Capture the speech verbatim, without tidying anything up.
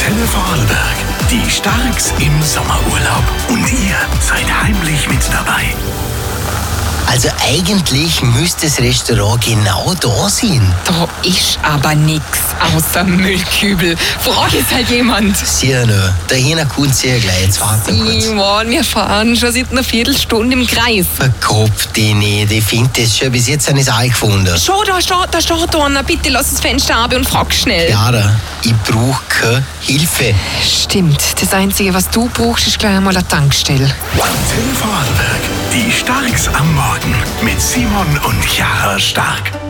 Antenne Vorarlberg. Die Starks im Sommerurlaub. Und ihr seid heimlich mit dabei. Also eigentlich müsste das Restaurant genau da sein. Da ist aber nix außer Müllkübel. Frag es halt jemand. Sicher noch. Dahinter kommt sie ja gleich. Jetzt warte kurz. Simon, wir fahren schon seit einer Viertelstunde im Kreis. Verkopf dich nicht. Ich finde das schon. Bis jetzt habe ich es eingefunden. Schon, da steht, da steht einer. Bitte lass das Fenster ab und frag schnell. Clara, ich brauche keine Hilfe. Stimmt. Das Einzige, was du brauchst, ist gleich einmal eine Tankstelle. Antenne Vorarlberg. Die Starks am Morgen mit Simon und Chiara Stark.